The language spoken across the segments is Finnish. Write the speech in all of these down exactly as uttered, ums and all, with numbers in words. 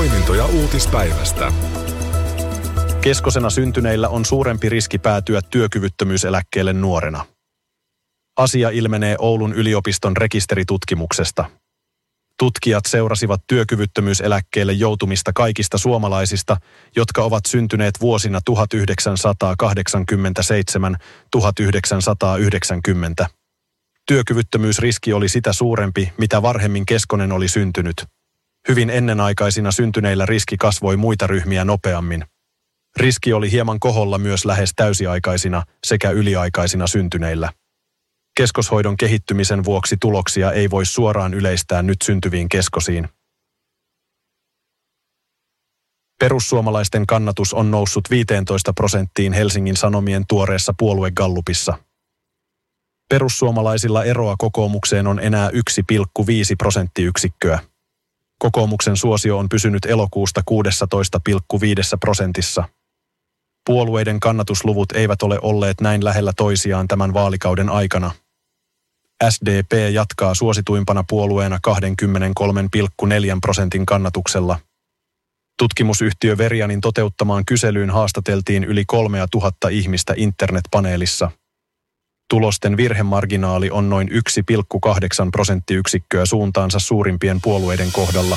Poimintoja uutispäivästä. Keskosena syntyneillä on suurempi riski päätyä työkyvyttömyyseläkkeelle nuorena. Asia ilmenee Oulun yliopiston rekisteritutkimuksesta. Tutkijat seurasivat työkyvyttömyyseläkkeelle joutumista kaikista suomalaisista, jotka ovat syntyneet vuosina tuhatyhdeksänsataakahdeksankymmentäseitsemän tuhatyhdeksänsataayhdeksänkymmentä. Työkyvyttömyysriski oli sitä suurempi, mitä varhemmin Keskonen oli syntynyt. Hyvin ennenaikaisina syntyneillä riski kasvoi muita ryhmiä nopeammin. Riski oli hieman koholla myös lähes täysiaikaisina sekä yliaikaisina syntyneillä. Keskoshoidon kehittymisen vuoksi tuloksia ei voi suoraan yleistää nyt syntyviin keskosiin. Perussuomalaisten kannatus on noussut viisitoista prosenttiin Helsingin Sanomien tuoreessa puoluegallupissa. Perussuomalaisilla eroa kokoomukseen on enää yksi pilkku viisi prosenttiyksikköä. Kokoomuksen suosio on pysynyt elokuusta kuusitoista pilkku viisi prosentissa. Puolueiden kannatusluvut eivät ole olleet näin lähellä toisiaan tämän vaalikauden aikana. S D P jatkaa suosituimpana puolueena kaksikymmentäkolme pilkku neljä prosentin kannatuksella. Tutkimusyhtiö Verianin toteuttamaan kyselyyn haastateltiin yli kolmetuhatta ihmistä internetpaneelissa. Tulosten virhemarginaali on noin yksi pilkku kahdeksan prosenttiyksikköä suuntaansa suurimpien puolueiden kohdalla.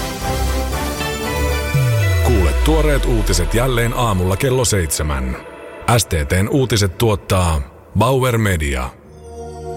Kuule tuoreet uutiset jälleen aamulla kello seitsemän. S T T:n uutiset tuottaa Bauer Media.